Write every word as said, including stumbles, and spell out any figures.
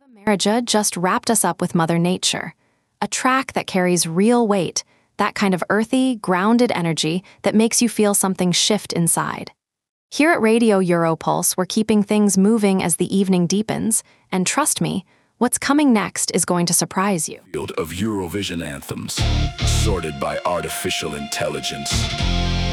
Marija just wrapped us up with Mother Nature, a track that carries real weight, that kind of earthy, grounded energy that makes you feel something shift inside. Here at Radio Europulse, we're keeping things moving as the evening deepens, and trust me, what's coming next is going to surprise you. Field of Eurovision anthems, sorted by artificial intelligence.